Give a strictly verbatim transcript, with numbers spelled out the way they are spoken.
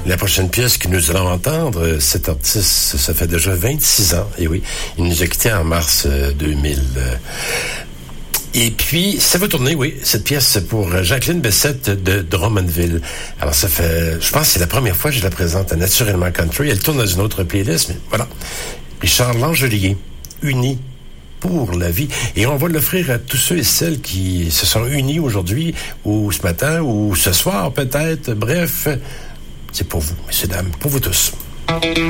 La prochaine pièce que nous allons entendre, cet artiste, ça fait déjà vingt-six ans, et oui, il nous a quittés en mars deux mille. Et puis, ça va tourner, oui, cette pièce pour Jacqueline Bessette de Drummondville. Alors, ça fait, je pense que c'est la première fois que je la présente à Naturellement Country. Elle tourne dans une autre playlist, mais voilà. Richard Langelier, Unis pour la vie. Et on va l'offrir à tous ceux et celles qui se sont unis aujourd'hui, ou ce matin, ou ce soir peut-être. Bref, c'est pour vous, messieurs, dames, pour vous tous.